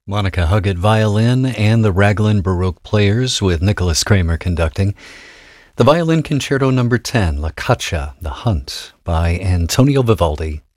Monica Huggett violin and the Raglan Baroque Players with Nicholas Kramer conducting. The Violin Concerto No. 10, La Caccia, The Hunt, by Antonio Vivaldi,